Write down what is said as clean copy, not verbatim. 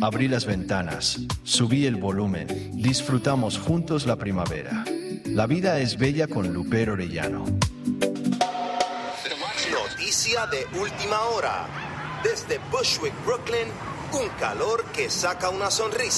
Abrí las ventanas, subí el volumen, disfrutamos juntos la primavera. La vida es bella con Luper Orellano. Noticia de última hora. Desde Bushwick, Brooklyn, un calor que saca una sonrisa.